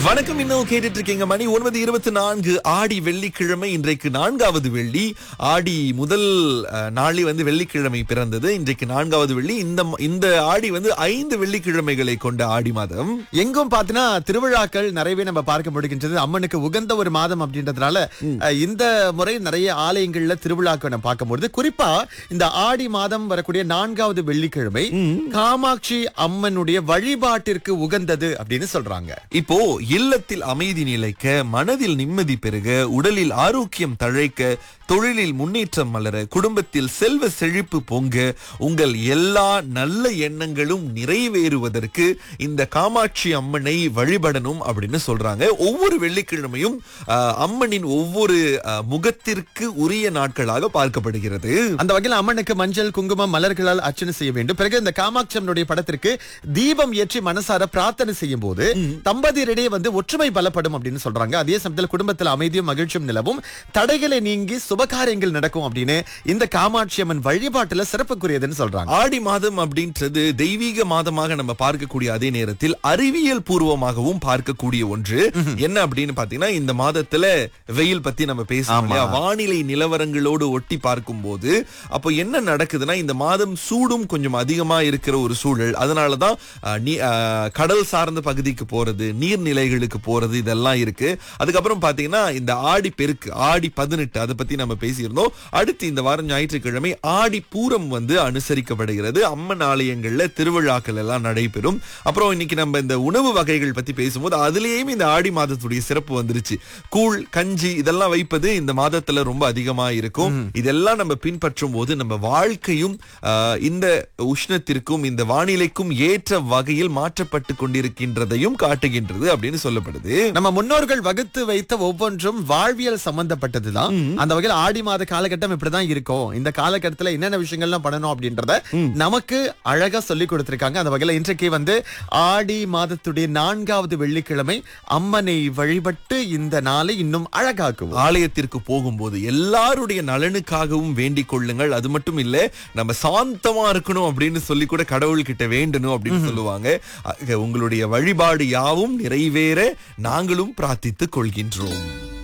வணக்கம். இன்னும் கேட்டுட்டு இருக்கீங்க. மணி 9:24. ஆடி வெள்ளிக்கிழமை. இன்றைக்கு 4வது வெள்ளி. ஆடி முதல் நாளை வெள்ளிக்கிழமை பிறந்தது. இன்றைக்கு 4வது வெள்ளி. இந்த ஆடி 5 வெள்ளிக்கிழமைகளை கொண்ட ஆடி மாதம். எங்கும் பாத்தீங்கன்னா திருவிழாக்கள் நிறையவே நம்ம பார்க்க முடிகின்றது. அம்மனுக்கு உகந்த ஒரு மாதம் அப்படின்றதுனால இந்த முறை நிறைய ஆலயங்கள்ல திருவிழாக்கள் நம்ம பார்க்கும்போது, குறிப்பா இந்த ஆடி மாதம் வரக்கூடிய 4வது வெள்ளிக்கிழமை காமாட்சி அம்மனுடைய வழிபாட்டிற்கு உகந்தது அப்படின்னு சொல்றாங்க. இப்போ இல்லத்தில் அமைதி நிலைக்க, மனதில் நிம்மதி பெருக, உடலில் ஆரோக்கியம் தழைக்க, தொழிலில் முன்னேற்றம் மலர, குடும்பத்தில் செல்வ செழிப்பு பொங்க, உங்கள் எல்லா நல்ல எண்ணங்களும் நிறைவேறுவதற்கு இந்த காமாட்சி அம்மனை வழிபடணும் அப்படின்னு சொல்றாங்க. ஒவ்வொரு வெள்ளிக்கிழமையும் அம்மனின் ஒவ்வொரு முகத்திற்கு உரிய நாட்களாக பார்க்கப்படுகிறது. அந்த வகையில் அம்மனுக்கு மஞ்சள் குங்குமம் மலர்களால் அர்ச்சனை செய்ய வேண்டும். பிறகு இந்த காமாட்சி அம்மனுடைய படத்திற்கு தீபம் ஏற்றி மனசார பிரார்த்தனை செய்யும் போது தம்பதியரிடையே ஒற்றுமை பலப்படும் அப்படின்னு சொல்றாங்க. அதே சமயத்தில் குடும்பத்தில் அமைதியும் மகிழ்ச்சியும் நிலவும், தடைகளை நீங்கி சுபகாரியங்கள் நடக்கும் அப்படின்னு இந்த காமாட்சி அம்மன் வழிபாட்டுல சிறப்புக்குரியதுன்னு சொல்றாங்க. ஆடி மாதம் அப்படின்றது தெய்வீக மாதமாக நம்ம பார்க்கக்கூடிய அதே நேரத்தில் அறிவியல் பூர்வமாகவும் பார்க்கக்கூடிய ஒன்று. என்ன அப்படின்னு பாத்தீங்கன்னா, இந்த மாதத்துல வெயில் பத்தி நம்ம பேசலாம். வானிலை நிலவரங்களோடு ஒட்டி பார்க்கும் போது அப்போ என்ன நடக்குதுன்னா, இந்த மாதம் சூடும் கொஞ்சம் அதிகமா இருக்கிற ஒரு சூழல். அதனாலதான் கடல் சார்ந்த பகுதிக்கு போறது, நீர்நிலைகளுக்கு போறது, இதெல்லாம் இருக்கு. அதுக்கப்புறம் பாத்தீங்கன்னா இந்த ஆடி பெருக்கு, ஆடி 18 அதை பத்தி நம்ம பேசியிருந்தோம். அடுத்து இந்த வாரம் ஞாயிற்றுக்கிழமை ஆடி பூரம் அனுசரிக்கப்படுகிறது. அம்மன் ஆலயங்கள்ல திருவிழாக்கள் எல்லாம் நடைபெறும். அப்புறம் இன்னைக்கு நம்ம இந்த உணவு வகைகள் பத்தி பேசும்போது அதுலயும் இந்த ஆடி மாதத்துடைய சிறப்பு வந்துருச்சு. கூழ் கஞ்சி இதெல்லாம் வைப்பது இந்த மாதத்துல ரொம்ப அதிகமா இருக்கும். இதெல்லாம் நம்ம பின்பற்றும் போது நம்ம வாழ்க்கையும் இந்த உஷ்ணத்திற்கும் இந்த வானிலைக்கும் ஏற்ற வகையில் மாற்றப்பட்டு கொண்டிருக்கின்றதையும் காட்டுகின்றது அப்படின்னு சொல்லப்படுது. நம்ம முன்னோர்கள் வகுத்து வைத்த ஒவ்வொன்றும் வாழ்வியல் சம்பந்தப்பட்டதுதான். அந்த வகையில் ஆடி மாத காலகட்டம் இப்படிதான் இருக்கும். இந்த காலகட்டத்துல என்னென்ன விஷயங்கள்லாம் பண்ணணும் அப்படின்றத நமக்கு அழகா சொல்லி கொடுத்திருக்காங்க. அந்த வகையில இன்றைக்கு ஆடி மாதத்துடைய 4வது வெள்ளிக்கிழமை அம்மனை வழிபட்டு இந்த நாளை இன்னும் அழகாக்குவோம். ஆலயத்திற்கு போகும்போது எல்லாருடைய நலனுக்காகவும் வேண்டிக் கொள்ளுங்கள். அது மட்டும் இல்ல, நம்ம சாந்தமா இருக்கணும் அப்படின்னு சொல்லி கூட கடவுள்கிட்ட வேண்டணும் அப்படின்னு சொல்லுவாங்க. உங்களுடைய வழிபாடு யாவும் நிறைவேற நாங்களும் பிரார்த்தித்துக் கொள்கின்றோம்.